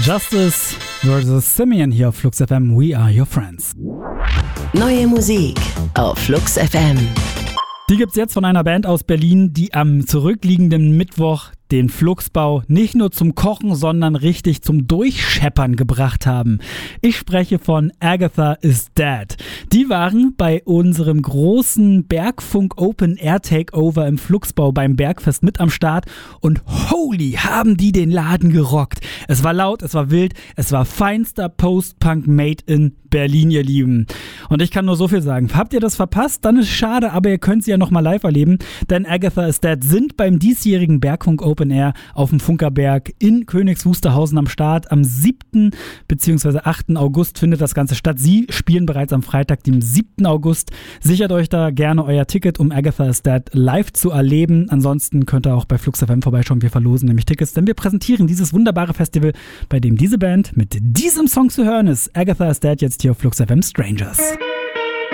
Justice vs. Simeon hier auf Flux FM. We are your friends. Neue Musik auf Flux FM. Die gibt's jetzt von einer Band aus Berlin, die am zurückliegenden Mittwoch den Fluxbau nicht nur zum Kochen, sondern richtig zum Durchscheppern gebracht haben. Ich spreche von Agatha is Dead. Die waren bei unserem großen Bergfunk Open Air Takeover im Fluxbau beim Bergfest mit am Start und holy, haben die den Laden gerockt. Es war laut, es war wild, es war feinster Post-Punk made in Berlin, ihr Lieben. Und ich kann nur so viel sagen. Habt ihr das verpasst? Dann ist schade, aber ihr könnt sie ja nochmal live erleben, denn Agatha is Dead sind beim diesjährigen Bergfunk Open Air auf dem Funkerberg in Königs Wusterhausen am Start. Am 7. bzw. 8. August findet das Ganze statt. Sie spielen bereits am Freitag, dem 7. August. Sichert euch da gerne euer Ticket, um Agatha is Dead live zu erleben. Ansonsten könnt ihr auch bei Flux FM vorbeischauen. Wir verlosen nämlich Tickets, denn wir präsentieren dieses wunderbare Festival, bei dem diese Band mit diesem Song zu hören ist. Agatha is Dead jetzt hier auf Flux FM Strangers.